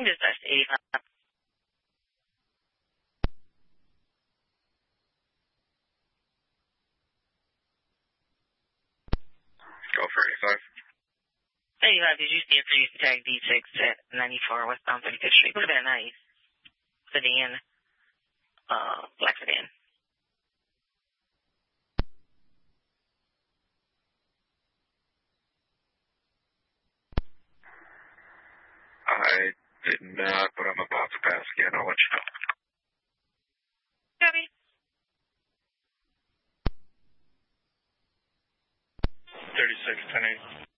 Just that's 85. Go for 85. 85, did you see a previous tag D6 at 94 westbound 35th Street? Would have been a nice sedan, black sedan. I did not, but I'm about to pass again. I'll let you know. Copy. 36, 10-8.